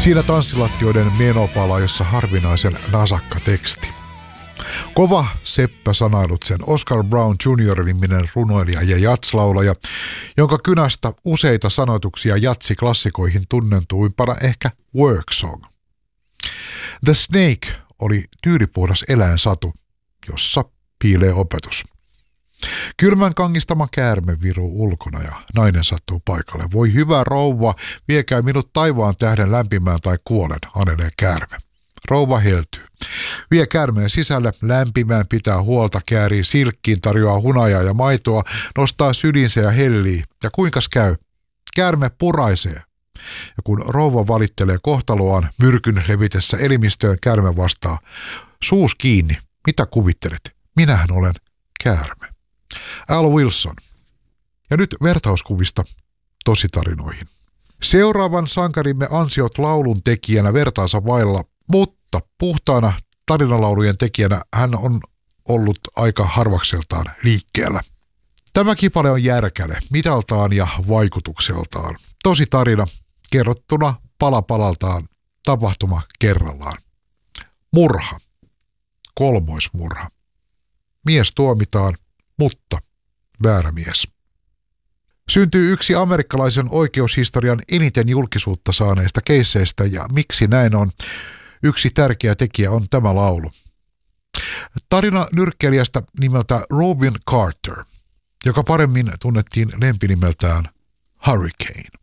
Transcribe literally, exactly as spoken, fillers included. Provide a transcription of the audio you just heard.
Siinä tanssilattioiden menopala, jossa harvinaisen nasakka teksti. Kova seppä sanailut sen Oscar Brown junior-niminen runoilija ja jatslaulaja, jonka kynästä useita sanoituksia jatsiklassikoihin tunnentuimpana ehkä Work Song. The Snake oli tyylipuhdas eläinsatu, jossa piilee opetus. Kylmän kangistama käärme viruu ulkona ja nainen sattuu paikalle. Voi hyvä rouva, viekää minut taivaan tähden lämpimään tai kuolen, anelee käärme. Rouva heltyy. Vie käärmeen sisälle, lämpimään pitää huolta, käärii silkkiin, tarjoaa hunajaa ja maitoa, nostaa sylinsä ja hellii. Ja kuinkas käy? Käärme puraisee. Ja kun rouva valittelee kohtaloaan myrkyn levitessä elimistöön, käärme vastaa: suus kiinni, mitä kuvittelet? Minähän olen käärme. Al Wilson. Ja nyt vertauskuvista tositarinoihin. Seuraavan sankarimme ansiot laulun tekijänä vertaansa vailla, mutta puhtaana tarinalaulujen tekijänä hän on ollut aika harvakseltaan liikkeellä. Tämä kipale on järkäle mitaltaan ja vaikutukseltaan. Tosi tarina kerrottuna pala palaltaan, tapahtuma kerrallaan. Murha. Kolmoismurha. Mies tuomitaan, mutta väärä mies. Syntyy yksi amerikkalaisen oikeushistorian eniten julkisuutta saaneista keisseistä, ja miksi näin on? Yksi tärkeä tekijä on tämä laulu. Tarina nyrkkeilijästä nimeltä Robin Carter, joka paremmin tunnettiin lempinimeltään Hurricane.